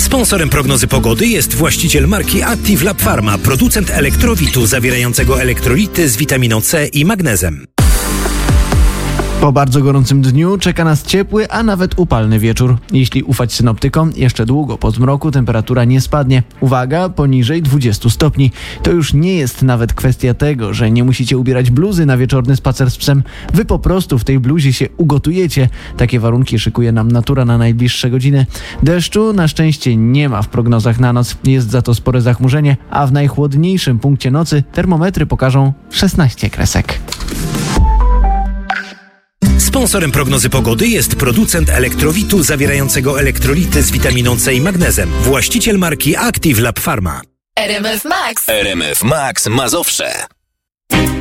Sponsorem prognozy pogody jest właściciel marki Active Lab Pharma, producent elektrowitu zawierającego elektrolity z witaminą C i magnezem. Po bardzo gorącym dniu czeka nas ciepły, a nawet upalny wieczór. Jeśli ufać synoptykom, jeszcze długo po zmroku temperatura nie spadnie. Uwaga, poniżej 20 stopni. To już nie jest nawet kwestia tego, że nie musicie ubierać bluzy na wieczorny spacer z psem. Wy po prostu w tej bluzie się ugotujecie. Takie warunki szykuje nam natura na najbliższe godziny. Deszczu na szczęście nie ma w prognozach na noc. Jest za to spore zachmurzenie, a w najchłodniejszym punkcie nocy termometry pokażą 16 kresek. Sponsorem prognozy pogody jest producent elektrowitu zawierającego elektrolity z witaminą C i magnezem. Właściciel marki Active Lab Pharma. RMF Max Mazowsze.